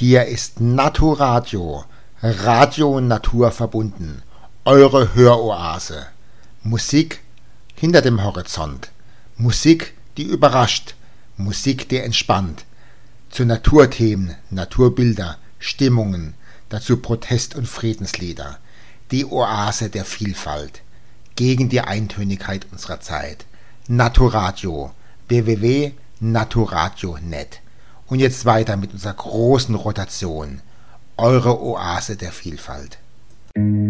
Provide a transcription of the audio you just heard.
Hier ist Naturadio, Radio Natur verbunden, eure Höroase. Musik hinter dem Horizont, Musik, die überrascht, Musik, die entspannt. Zu Naturthemen, Naturbilder, Stimmungen, dazu Protest- und Friedenslieder. Die Oase der Vielfalt, gegen die Eintönigkeit unserer Zeit. Naturadio, www.naturadio.net. Und jetzt weiter mit unserer großen Rotation. Eure Oase der Vielfalt.